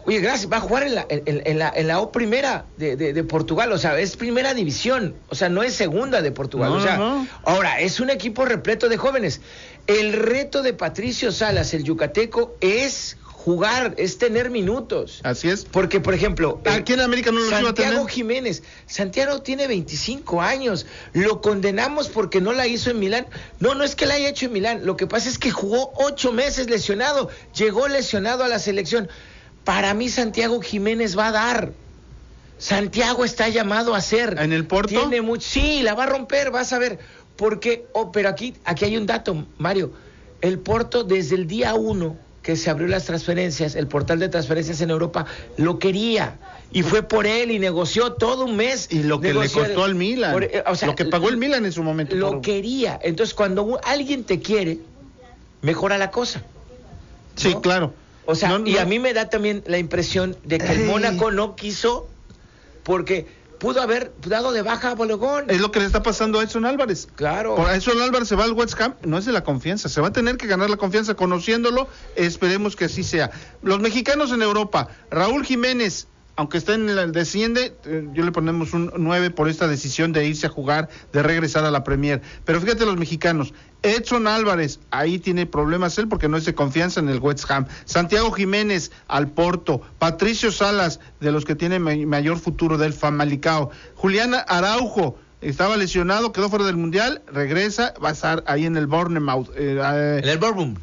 Oye, gracias, va a jugar en la O primera de Portugal, o sea, es primera división, o sea, no es segunda de Portugal, No, o sea, no. Ahora, es un equipo repleto de jóvenes. El reto de Patricio Salas, el yucateco, es jugar, es tener minutos. Así es. Porque, por ejemplo, Aquí en América no los iba a tener. Santiago Jiménez, Santiago tiene 25 años, lo condenamos porque no la hizo en Milán. No es que la haya hecho en Milán, lo que pasa es que jugó 8 meses lesionado, llegó lesionado a la selección. Para mí Santiago Jiménez va a dar. Santiago está llamado a ser. ¿En el Porto? Tiene mucho, sí, la va a romper, vas a ver. Porque, pero aquí hay un dato, Mario. El Porto desde el día 1 que se abrió las transferencias, el portal de transferencias en Europa, lo quería. Y fue por él y negoció todo un mes. Y lo que le costó al Milan. Lo que pagó el Milan en su momento. Lo quería. Entonces, cuando alguien te quiere, mejora la cosa, ¿no? Sí, claro. O sea, y a mí me da también la impresión de que el Mónaco no quiso, porque pudo haber dado de baja a Bologón. Es lo que le está pasando a Edson Álvarez. Claro. Por Edson Álvarez se va al West Ham, no es de la confianza, se va a tener que ganar la confianza conociéndolo, esperemos que así sea. Los mexicanos en Europa, Raúl Jiménez, aunque está en el desciende, yo le ponemos un 9 por esta decisión de irse a jugar, de regresar a la Premier. Pero fíjate los mexicanos, Edson Álvarez, ahí tiene problemas él porque no es de confianza en el West Ham. Santiago Jiménez al Porto, Patricio Salas, de los que tiene mayor futuro del Famalicão, Julián Araujo, estaba lesionado, quedó fuera del Mundial, regresa, va a estar ahí en el Bournemouth. En el Bournemouth.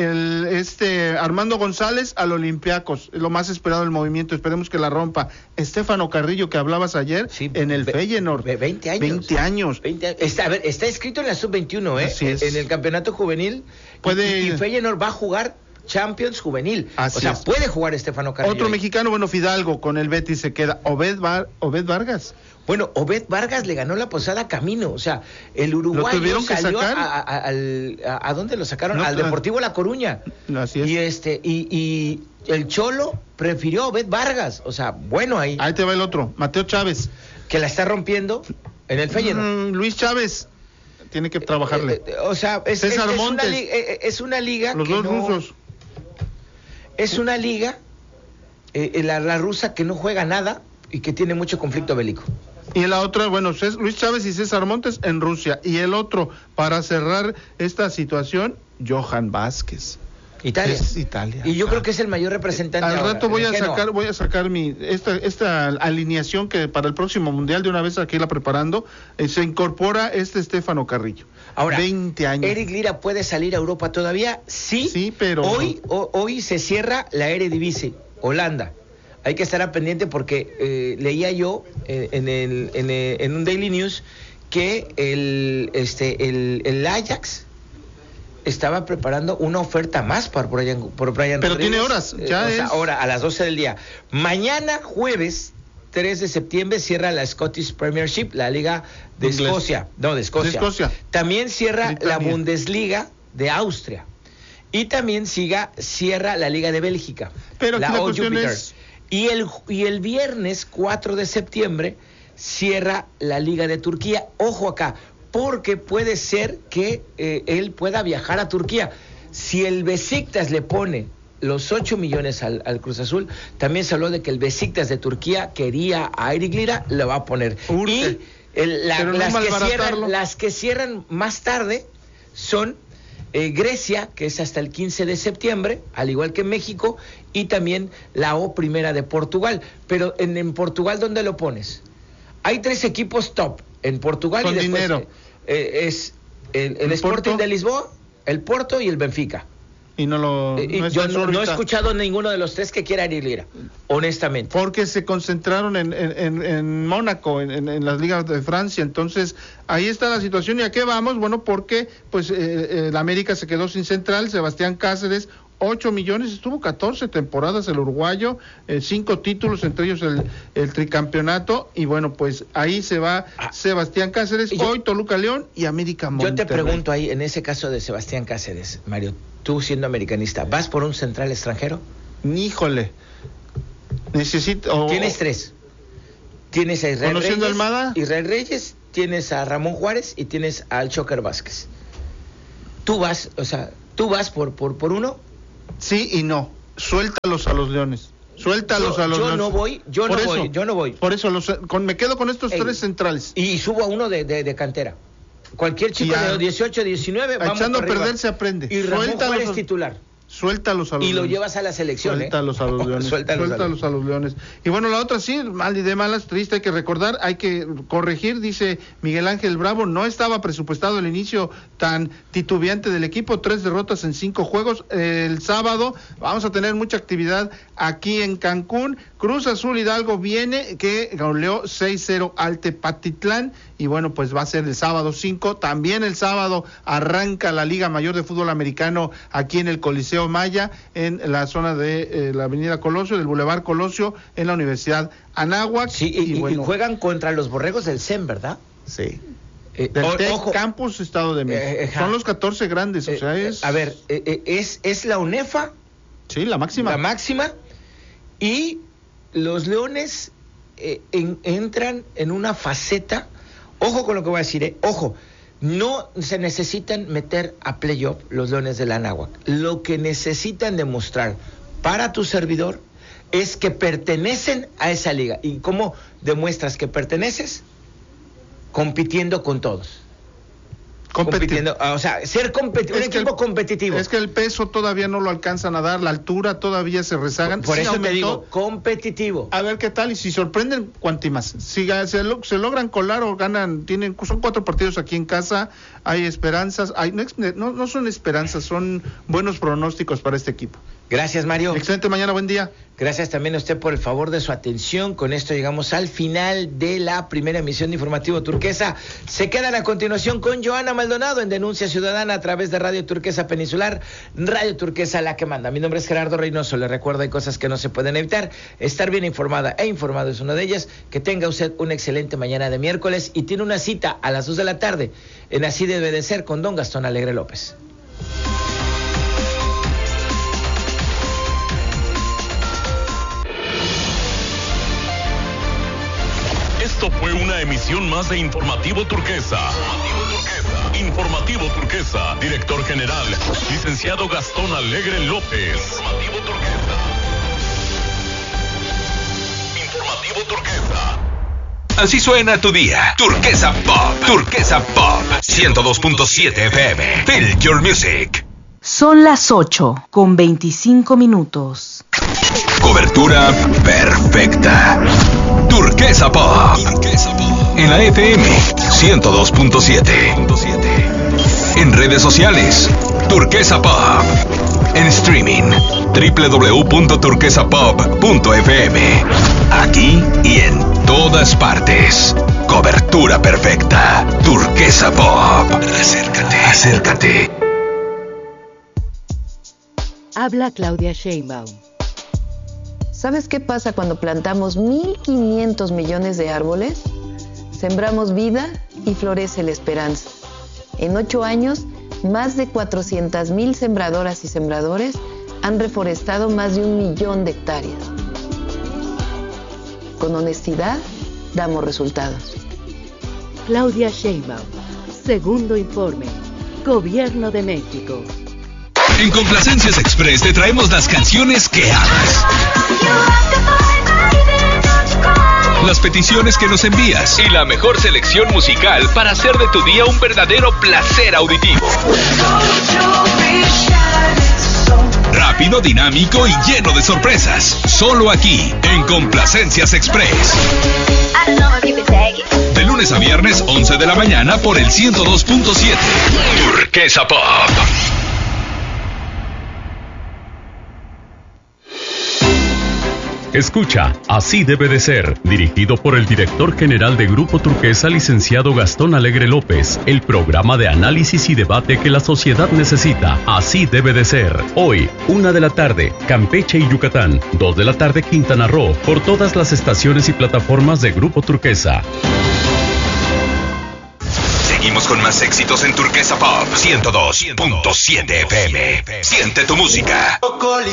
Armando González al Olympiacos, es lo más esperado del movimiento, esperemos que la rompa. Estefano Carrillo, que hablabas ayer, sí, en el Feyenoord. 20 años. 20 años. Está escrito en la sub-21, Así es. En el campeonato juvenil. Y Feyenoord va a jugar Champions juvenil. Puede jugar Estefano Carrillo. Otro mexicano, bueno, Fidalgo, con el Betis se queda. Obed Vargas. Bueno, Obed Vargas le ganó la posada a Camino, o sea, el uruguayo ¿Lo tuvieron que salió sacar? ¿A dónde lo sacaron? No, al Deportivo La Coruña. Así es. Y el Cholo prefirió a Obed Vargas, o sea, bueno ahí. Ahí te va el otro, Mateo Chávez. Que la está rompiendo en el Feyenoord. Luis Chávez tiene que trabajarle. O sea, es una liga los que dos rusos. Es una liga, la rusa, que no juega nada y que tiene mucho conflicto bélico. Y la otra, bueno, Luis Chávez y César Montes en Rusia. Y el otro, para cerrar esta situación, Johan Vázquez. Italia. Es Italia. Y yo creo que es el mayor representante. Al ahora, rato voy a sacar esta alineación que para el próximo Mundial, de una vez aquí la preparando, se incorpora Estefano Carrillo. Ahora, 20 años. ¿Eric Lira puede salir a Europa todavía? Sí, pero hoy se cierra la Eredivisie, Holanda. Hay que estar pendiente porque leía yo en un Daily News que el Ajax estaba preparando una oferta más por Brian Pero Rodríguez. tiene horas, ahora a las 12 del día. Mañana jueves 3 de septiembre cierra la Scottish Premiership, la Liga de Escocia. No, de Escocia. También cierra Britania. la Bundesliga de Austria. Y también cierra la Liga de Bélgica. Pero la aquí la O cuestión Jupiter. es... Y el viernes 4 de septiembre cierra la Liga de Turquía. Ojo acá, porque puede ser que él pueda viajar a Turquía. Si el Besiktas le pone los 8 millones al Cruz Azul, también se habló de que el Besiktas de Turquía quería a Eric Lira, lo va a poner. Urge. Y las que cierran más tarde son Grecia, que es hasta el 15 de septiembre, al igual que México, y también la O primera de Portugal. Pero en Portugal, ¿dónde lo pones? Hay 3 equipos top en Portugal. Con y después dinero. Es el Sporting de Lisboa, el Porto y el Benfica. Y no yo no he escuchado ninguno de los 3 que quiera ir Lira, honestamente. Porque se concentraron en Mónaco, en las ligas de Francia. Entonces, ahí está la situación. ¿Y a qué vamos? Bueno, porque pues el América se quedó sin central, Sebastián Cáceres, 8 millones, estuvo 14 temporadas el uruguayo, 5 títulos, entre ellos el tricampeonato, y bueno, pues ahí se va Sebastián Cáceres, hoy Toluca León y América Monterrey. Yo te pregunto ahí, en ese caso de Sebastián Cáceres, Mario, tú siendo americanista, ¿vas por un central extranjero? Híjole, necesito... Tienes 3. Tienes a Israel Reyes, tienes a Ramón Juárez y tienes al Choker Vázquez. ¿Tú vas por uno? Sí y no, suéltalos a los Leones. Suéltalos a los Yo no voy. Por eso me quedo con estos 3 centrales. Y subo a uno de cantera. Cualquier chico de 18, 19, vamos echando a perder se aprende. Y Ramón Juárez es titular. Suéltalos a los Leones. Y lo llevas a la selección. Suéltalos a los Leones. Suéltalos a los Leones. Y bueno, la otra sí, mal y de malas, triste, hay que recordar, hay que corregir, dice Miguel Ángel Bravo, no estaba presupuestado el inicio tan titubeante del equipo, 3 derrotas en 5 juegos. El sábado vamos a tener mucha actividad aquí en Cancún. Cruz Azul Hidalgo viene, que goleó 6-0 al Tepatitlán, y bueno, pues va a ser el sábado 5. También el sábado arranca la Liga Mayor de Fútbol Americano aquí en el Coliseo Maya, en la zona de la Avenida Colosio, del Boulevard Colosio, en la Universidad Anáhuac. Sí, y juegan contra los Borregos del CEM, ¿verdad? Sí. Del TEC Campus Estado de México. Son los 14 grandes, o sea, es... A ver, es la UNEFA. Sí, la máxima. La máxima, y los Leones entran en una faceta, ojo con lo que voy a decir, ojo, no se necesitan meter a playoff los Leones de la Anáhuac. Lo que necesitan demostrar para tu servidor es que pertenecen a esa liga. ¿Y cómo demuestras que perteneces? Compitiendo con todos. Compitiendo, o sea, ser un equipo competitivo. Es que el peso todavía no lo alcanzan a dar, la altura todavía se rezagan. Por eso te digo, competitivo. A ver qué tal, y si sorprenden, cuantimas. Si se logran colar o ganan, son 4 partidos aquí en casa, hay esperanzas, no son esperanzas, son buenos pronósticos para este equipo. Gracias, Mario. Excelente mañana, buen día. Gracias también a usted por el favor de su atención. Con esto llegamos al final de la primera emisión de Informativo Turquesa. Se quedan a continuación con Joana Maldonado en Denuncia Ciudadana a través de Radio Turquesa Peninsular, Radio Turquesa la que manda. Mi nombre es Gerardo Reynoso. Le recuerdo, hay cosas que no se pueden evitar. Estar bien informada e informado es una de ellas. Que tenga usted una excelente mañana de miércoles y tiene una cita a las 2 de la tarde en Así Debe de Ser con don Gastón Alegre López. Esto fue una emisión más de Informativo Turquesa. Informativo Turquesa, director general, licenciado Gastón Alegre López. Informativo Turquesa. Así suena tu día. Turquesa Pop. Turquesa Pop. 102.7 FM. Feel your music. Son las 8:25. Cobertura perfecta. Turquesa Pop. En la FM 102.7. En redes sociales, Turquesa Pop. En streaming, www.turquesapop.fm. Aquí y en todas partes. Cobertura perfecta. Turquesa Pop. Acércate. Habla Claudia Sheinbaum. ¿Sabes qué pasa cuando plantamos 1.500 millones de árboles? Sembramos vida y florece la esperanza. En 8 años, más de 400,000 sembradoras y sembradores han reforestado más de 1 millón de hectáreas. Con honestidad, damos resultados. Claudia Sheinbaum, segundo informe, Gobierno de México. En Complacencias Express te traemos las canciones que amas. Las peticiones que nos envías y la mejor selección musical para hacer de tu día un verdadero placer auditivo. Rápido, dinámico y lleno de sorpresas. Solo aquí, en Complacencias Express. De lunes a viernes, 11 de la mañana por el 102.7. Turquesa Pop. Escucha, Así Debe de Ser, dirigido por el director general de Grupo Turquesa, licenciado Gastón Alegre López, el programa de análisis y debate que la sociedad necesita. Así Debe de Ser. Hoy, 1 de la tarde, Campeche y Yucatán, 2 de la tarde, Quintana Roo, por todas las estaciones y plataformas de Grupo Turquesa. Seguimos con más éxitos en Turquesa Pop 102.7 FM. Siente tu música.